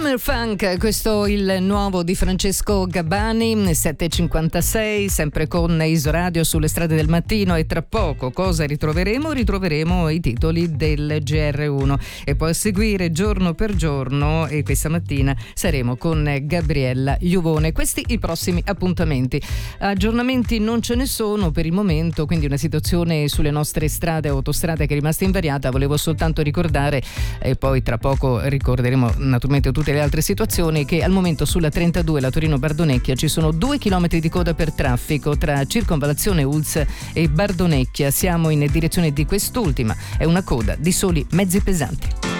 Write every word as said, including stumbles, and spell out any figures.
Stoner Funk, questo il nuovo di Francesco Gabbani, sette e cinquantasei, sempre con Isoradio sulle strade del mattino, e tra poco cosa ritroveremo? Ritroveremo i titoli del G R uno e poi a seguire giorno per giorno, e questa mattina saremo con Gabriella Iuvone. Questi i prossimi appuntamenti. Aggiornamenti non ce ne sono per il momento, quindi una situazione sulle nostre strade e autostrade che è rimasta invariata. Volevo soltanto ricordare, e poi tra poco ricorderemo naturalmente tutte le altre situazioni, che al momento sulla trentadue, la Torino-Bardonecchia, ci sono due chilometri di coda per traffico tra Circonvallazione Ulz e Bardonecchia. Siamo in direzione di quest'ultima, è una coda di soli mezzi pesanti.